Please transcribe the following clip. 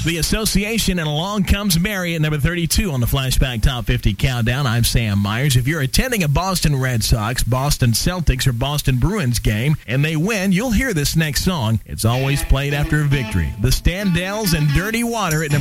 The Association, and Along Comes Mary at number 32 on the Flashback Top 50 Countdown. I'm Sam Myers. If you're attending a Boston Red Sox, Boston Celtics, or Boston Bruins game, and they win, you'll hear this next song. It's always played after a victory. The Standells and Dirty Water at number